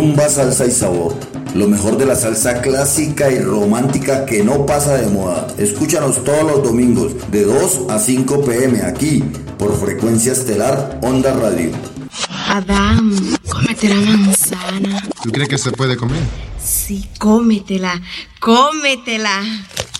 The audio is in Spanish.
rumba, salsa y sabor. Lo mejor de la salsa clásica y romántica que no pasa de moda. Escúchanos todos los domingos de 2 a 5 p.m. aquí por Frecuencia Estelar Onda Radio. Adán, cómete la manzana. ¿Tú crees que se puede comer? Sí, cómetela, cómetela.